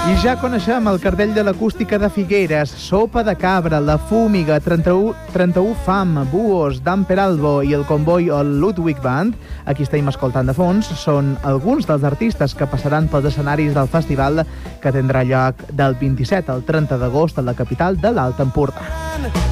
I ja coneixem el cartell de l'acústica de Figueres: Sopa de Cabra, La Fúmiga, 31 Fam, Buos, Dan Peralbo i el Comboi o el Ludwig Band. Aquí estem escoltant de fons. Són alguns dels artistes que passaran pels escenaris del festival, que tindrà lloc del 27 al 30 d'agost a la capital de l'Alt Empordà.